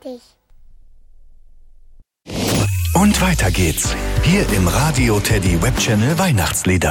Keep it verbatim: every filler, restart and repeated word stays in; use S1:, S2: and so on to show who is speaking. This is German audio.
S1: dich.
S2: Und weiter geht's. Hier im Radio Teddy Webchannel Weihnachtslieder.